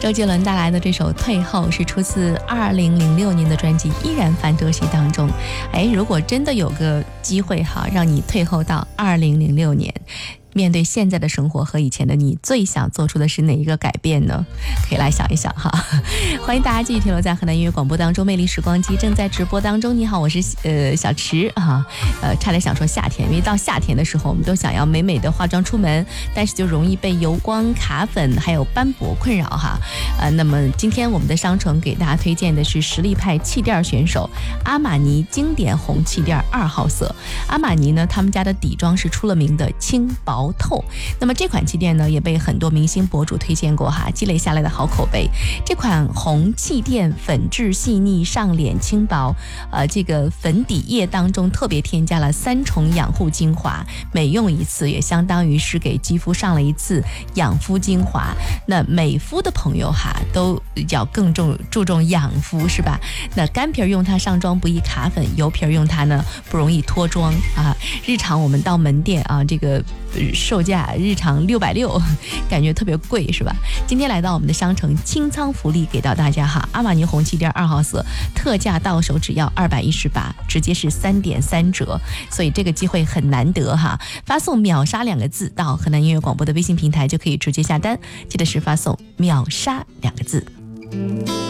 周杰伦带来的这首《退后》是出自2006年的专辑《依然范特西》当中。如果真的有个机会哈，让你退后到2006年，面对现在的生活和以前的你，最想做出的是哪一个改变呢？可以来想一想哈。欢迎大家继续停留在河南音乐广播当中，魅力时光机正在直播当中。你好，我是小池哈。差点想说夏天，因为到夏天的时候，我们都想要美美的化妆出门，但是就容易被油光、卡粉还有斑驳困扰哈。那么今天我们的商城给大家推荐的是实力派气垫选手阿玛尼经典红气垫2号色。阿玛尼呢，他们家的底妆是出了名的轻薄透，那么这款气垫呢也被很多明星博主推荐过哈，积累下来的好口碑。这款红气垫粉质细腻，上脸轻薄，这个粉底液当中特别添加了3重养护精华，每用一次也相当于是给肌肤上了一次养肤精华。那美肤的朋友哈都要更注重养肤是吧？那干皮用它上妆不易卡粉，油皮用它呢不容易脱妆啊。日常我们到门店啊，这个售价日常660，感觉特别贵是吧？今天来到我们的商城，清仓福利给到大家哈，阿玛尼红气垫2号色特价到手只要218，直接是3.3折，所以这个机会很难得哈。发送秒杀2个字到河南音乐广播的微信平台就可以直接下单，记得是发送秒杀2个字。